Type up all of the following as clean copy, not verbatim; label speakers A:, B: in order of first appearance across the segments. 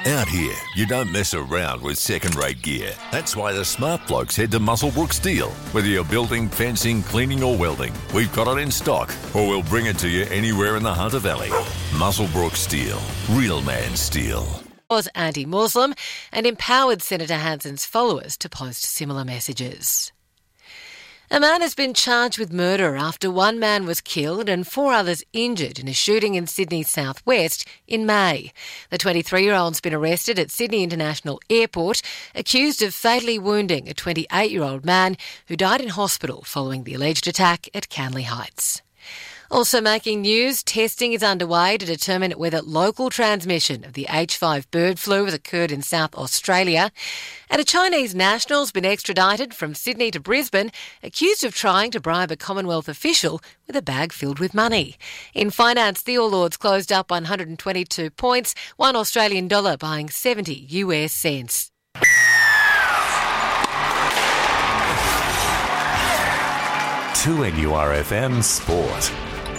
A: Out here, you don't mess around with second-rate gear. That's why the smart blokes head to Muswellbrook Steel. Whether you're building, fencing, cleaning or welding, we've got it in stock, or we'll bring it to you anywhere in the Hunter Valley. Muswellbrook Steel. Real man steel.
B: Was anti-Muslim and empowered Senator Hanson's followers to post similar messages. A man has been charged with murder after one man was killed and 4 others injured in a shooting in Sydney's southwest in May. The 23-year-old's been arrested at Sydney International Airport, accused of fatally wounding a 28-year-old man who died in hospital following the alleged attack at Canley Heights. Also making news, testing is underway to determine whether local transmission of the H5 bird flu has occurred in South Australia. And a Chinese national's been extradited from Sydney to Brisbane, accused of trying to bribe a Commonwealth official with a bag filled with money. In finance, the All Ords closed up 122 points, $1 Australian dollar buying 70 US cents.
C: 2NURFM Sport.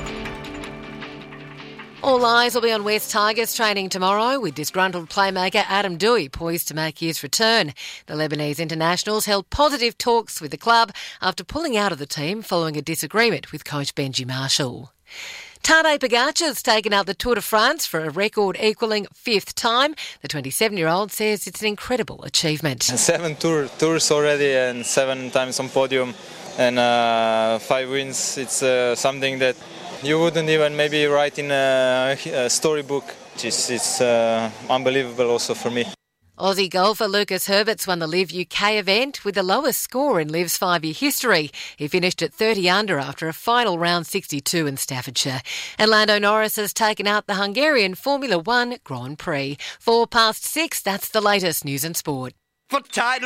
B: All eyes will be on West Tigers training tomorrow, with disgruntled playmaker Adam Doueihi poised to make his return. The Lebanese internationals held positive talks with the club after pulling out of the team following a disagreement with coach Benji Marshall. Tadej Pogacar's taken out the Tour de France for a record-equalling 5th time. The 27-year-old says it's an incredible achievement.
D: 7 tours already and 7 times on podium and 5 wins. It's something that you wouldn't even maybe write in a storybook. It's unbelievable also for me.
B: Aussie golfer Lucas Herbert's won the Live UK event with the lowest score in Liv's 5-year history. He finished at 30 under after a final round 62 in Staffordshire. And Lando Norris has taken out the Hungarian Formula One Grand Prix. 6:04, that's the latest news and sport.
E: For title